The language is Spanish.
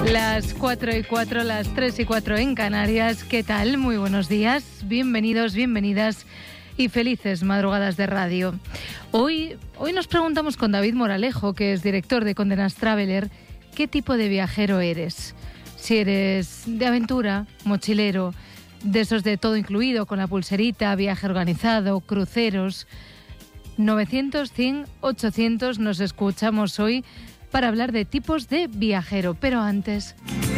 Las 4:04, las 3:04 en Canarias. ¿Qué tal? Muy buenos días. Bienvenidos, bienvenidas y felices madrugadas de radio. Hoy nos preguntamos con David Moralejo, que es director de Condé Nast Traveler, ¿qué tipo de viajero eres? Si eres de aventura, mochilero, de esos de todo incluido, con la pulserita, viaje organizado, cruceros. 900, 100, 800 nos escuchamos hoy para hablar de tipos de viajero. Pero antes...